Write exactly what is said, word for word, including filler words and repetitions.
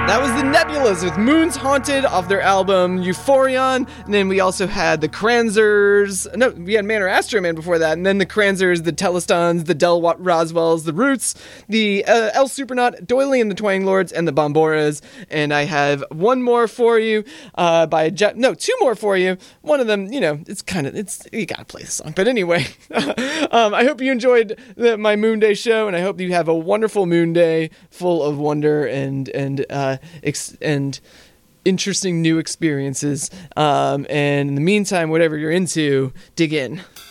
That was the Nebulas with Moons Haunted off their album Euphorion. And then we also had the Kranzers. No, we had Man or Astro Man before that. And then the Kranzers, the Telestons, the Del Roswells, the Roots, the uh, El Supernaut, Doily and the Twang Lords, and the Bomboras. And I have one more for you uh, by a jet. No, two more for you. One of them, you know, it's kind of, it's, you gotta play the song. But anyway, um, I hope you enjoyed the, my Moon Day show. And I hope you have a wonderful Moon Day full of wonder and, and, uh, Ex- and interesting new experiences. Um, and in the meantime, whatever you're into, dig in.